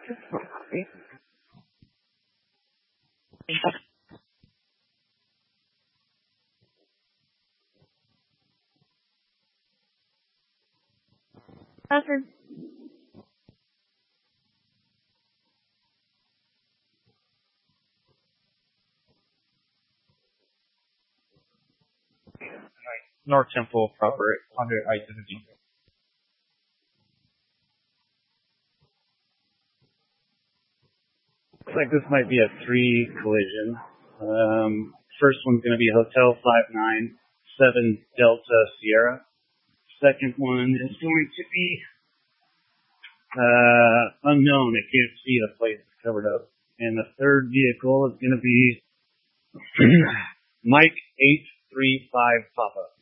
Buffer. North Temple proper under identity. Looks like this might be a 3 collision. First one's going to be Hotel 597 Delta Sierra. Second one is going to be unknown. I can't see the plate. It's covered up. And the third vehicle is going to be Mike 835 Papa.